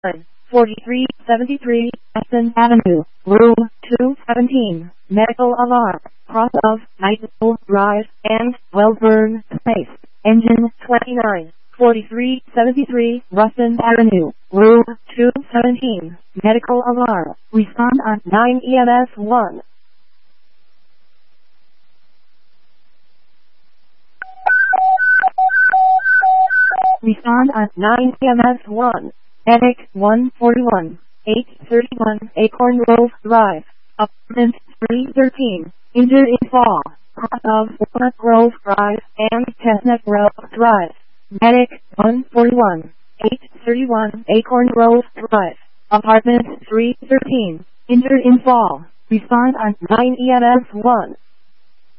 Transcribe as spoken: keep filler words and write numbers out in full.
forty-three seventy-three, Aston Avenue, room two seventeen, medical alarm, cross of Nightingale Rise and Wellburn Place, engine twenty-nine, forty-three seventy-three, Ruston Avenue, room two seventeen, medical alarm, respond on nine E M S one. Respond on nine E M S one. Medic one forty-one, eight thirty-one Acorn Grove Drive, apartment three thirteen, injured in fall, cross of Walnut Grove Drive and Chestnut Grove Drive. Medic one forty-one, eight thirty-one Acorn Grove Drive, apartment three thirteen, injured in fall. Respond on nine E M S one.